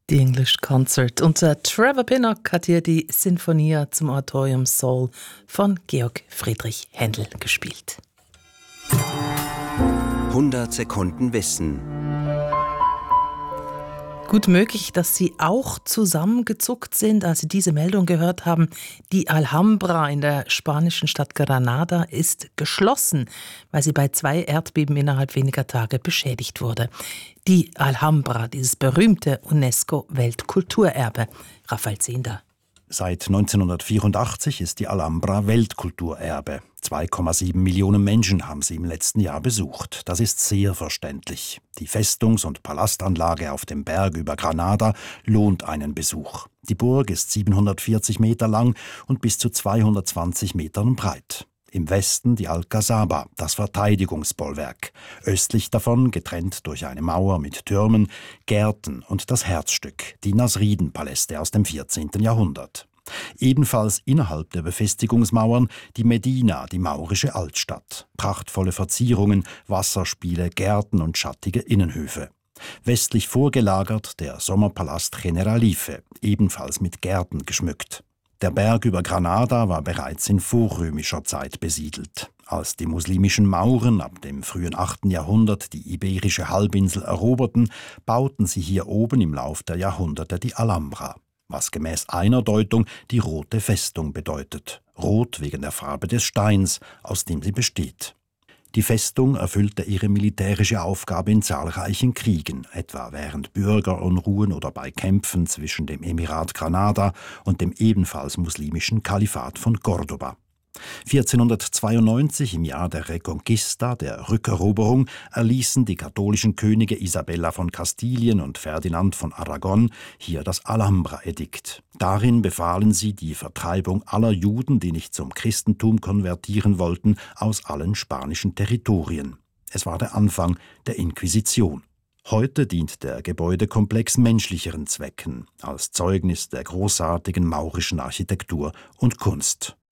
Die English Concert. Und Trevor Pinnock hat hier die Sinfonia zum Oratorium Soul von Georg Friedrich Händel gespielt. 100 Sekunden Wissen. Gut möglich, dass Sie auch zusammengezuckt sind, als Sie diese Meldung gehört haben. Die Alhambra in der spanischen Stadt Granada ist geschlossen, weil sie bei 2 Erdbeben innerhalb weniger Tage beschädigt wurde. Die Alhambra, dieses berühmte UNESCO-Weltkulturerbe. Raphael Zehnder. Seit 1984 ist die Alhambra Weltkulturerbe. 2,7 Millionen Menschen haben sie im letzten Jahr besucht. Das ist sehr verständlich. Die Festungs- und Palastanlage auf dem Berg über Granada lohnt einen Besuch. Die Burg ist 740 Meter lang und bis zu 220 Metern breit. Im Westen die Alcazaba, das Verteidigungsbollwerk. Östlich davon, getrennt durch eine Mauer mit Türmen, Gärten und das Herzstück, die Nasridenpaläste aus dem 14. Jahrhundert. Ebenfalls innerhalb der Befestigungsmauern die Medina, die maurische Altstadt. Prachtvolle Verzierungen, Wasserspiele, Gärten und schattige Innenhöfe. Westlich vorgelagert der Sommerpalast Generalife, ebenfalls mit Gärten geschmückt. Der Berg über Granada war bereits in vorrömischer Zeit besiedelt. Als die muslimischen Mauren ab dem frühen 8. Jahrhundert die iberische Halbinsel eroberten, bauten sie hier oben im Lauf der Jahrhunderte die Alhambra, was gemäß einer Deutung die Rote Festung bedeutet. Rot wegen der Farbe des Steins, aus dem sie besteht. Die Festung erfüllte ihre militärische Aufgabe in zahlreichen Kriegen, etwa während Bürgerunruhen oder bei Kämpfen zwischen dem Emirat Granada und dem ebenfalls muslimischen Kalifat von Cordoba. 1492, im Jahr der Reconquista, der Rückeroberung, erließen die katholischen Könige Isabella von Kastilien und Ferdinand von Aragon hier das Alhambra-Edikt. Darin befahlen sie die Vertreibung aller Juden, die nicht zum Christentum konvertieren wollten, aus allen spanischen Territorien. Es war der Anfang der Inquisition. Heute dient der Gebäudekomplex menschlicheren Zwecken, als Zeugnis der großartigen maurischen Architektur und Kunst.